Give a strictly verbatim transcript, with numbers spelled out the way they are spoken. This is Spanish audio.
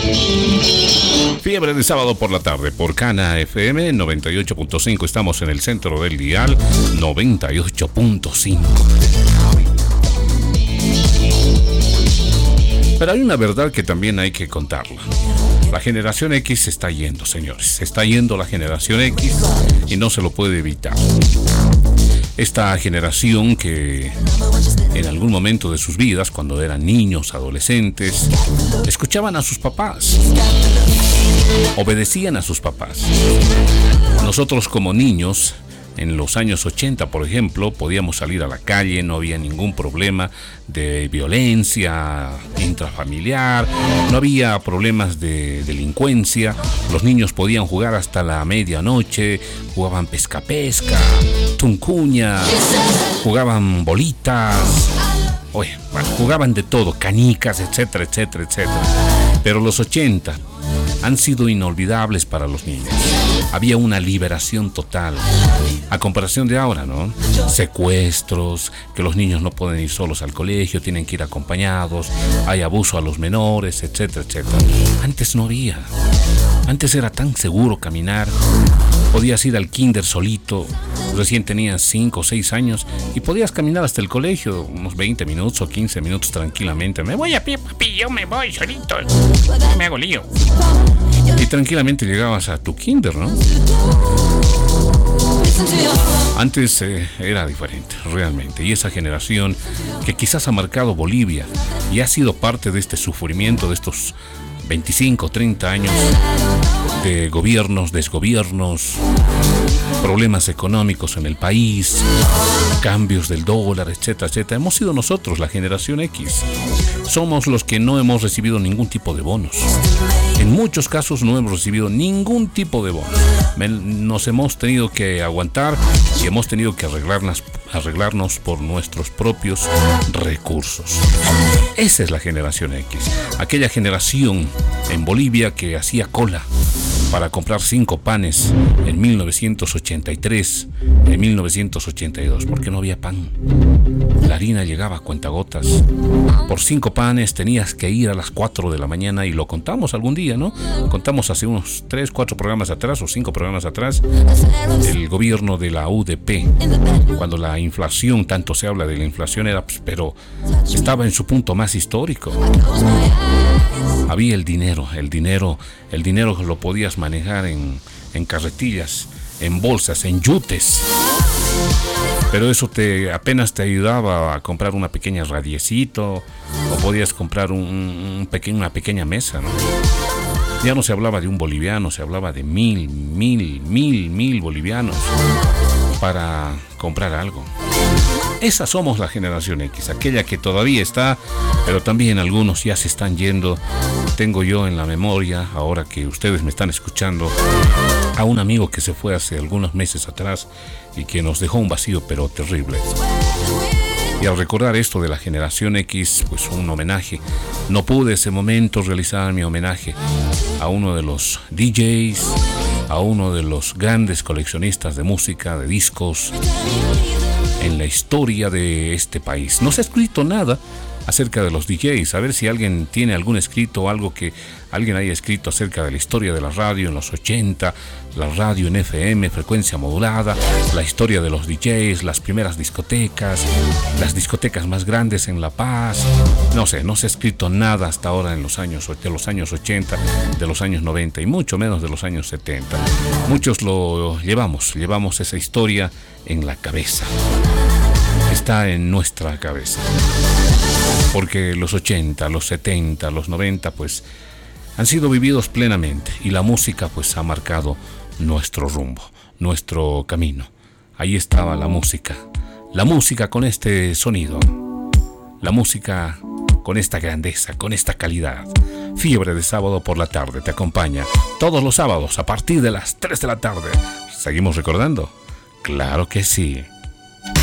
Fiebre de sábado por la tarde por Cana F M noventa y ocho punto cinco. Estamos en el centro del dial noventa y ocho punto cinco. Pero hay una verdad que también hay que contarla. La generación X se está yendo, señores. Se está yendo la generación X y no se lo puede evitar. Esta generación que en algún momento de sus vidas, cuando eran niños, adolescentes, escuchaban a sus papás, obedecían a sus papás. Nosotros como niños, en los años ochenta, por ejemplo, podíamos salir a la calle, no había ningún problema de violencia intrafamiliar, no había problemas de delincuencia, los niños podían jugar hasta la medianoche, jugaban pesca-pesca, tuncuña, jugaban bolitas, oye, bueno, jugaban de todo, canicas, etcétera, etcétera, etcétera. Pero los ochenta han sido inolvidables para los niños. Había una liberación total, a comparación de ahora, ¿no? Secuestros, que los niños no pueden ir solos al colegio, tienen que ir acompañados, hay abuso a los menores, etcétera, etcétera. Antes no había. Antes era tan seguro caminar. Podías ir al kinder solito, recién tenías cinco o seis años y podías caminar hasta el colegio unos veinte minutos o quince minutos tranquilamente. Me voy a pie, papi, yo me voy solito, me hago lío. Y tranquilamente llegabas a tu kinder, ¿no? Antes eh, era diferente, realmente. Y esa generación que quizás ha marcado Bolivia y ha sido parte de este sufrimiento de estos veinticinco, treinta años de gobiernos, desgobiernos, problemas económicos en el país, cambios del dólar, etcétera, etcétera. Hemos sido nosotros, la generación X. Somos los que no hemos recibido ningún tipo de bonos. En muchos casos no hemos recibido ningún tipo de bono. Nos hemos tenido que aguantar y hemos tenido que arreglarnos, arreglarnos por nuestros propios recursos. Esa es la generación X. Aquella generación en Bolivia que hacía cola para comprar cinco panes en mil novecientos ochenta y tres, en mil novecientos ochenta y dos, porque no había pan. La harina llegaba a cuentagotas. Por cinco panes tenías que ir a las cuatro de la mañana y lo contamos algún día, ¿no? Contamos hace unos tres, cuatro programas atrás o cinco programas atrás el gobierno de la U D P, cuando la inflación, tanto se habla de la inflación, era, pues, pero estaba en su punto más histórico. Había el dinero, el dinero, el dinero lo podías manejar en, en carretillas, en bolsas, en yutes. Pero eso te apenas te ayudaba a comprar una pequeña radiecito o podías comprar un, un pequeño, una pequeña mesa, ¿no? Ya no se hablaba de un boliviano, se hablaba de mil, mil, mil, mil bolivianos para comprar algo. Esa somos la generación X, aquella que todavía está, pero también algunos ya se están yendo. Tengo yo en la memoria, ahora que ustedes me están escuchando, a un amigo que se fue hace algunos meses atrás y que nos dejó un vacío pero terrible. Y al recordar esto de la generación X, pues un homenaje. No pude ese momento realizar mi homenaje a uno de los D Js, a uno de los grandes coleccionistas de música, de discos en la historia de este país. No se ha escrito nada acerca de los D Js, a ver si alguien tiene algún escrito o algo que alguien haya escrito acerca de la historia de la radio en los ochenta, la radio en F M, frecuencia modulada, la historia de los D Js, las primeras discotecas, las discotecas más grandes en La Paz. No sé, no se ha escrito nada hasta ahora en los años, de los años ochenta, de los años noventa y mucho menos de los años setenta. Muchos lo llevamos, llevamos esa historia en la cabeza. Está en nuestra cabeza. Porque los ochenta, los setenta, los noventa, pues han sido vividos plenamente y la música pues ha marcado nuestro rumbo, nuestro camino. Ahí estaba la música, la música con este sonido, la música con esta grandeza, con esta calidad. Fiebre de sábado por la tarde te acompaña todos los sábados a partir de las tres de la tarde. ¿Seguimos recordando? Claro que sí.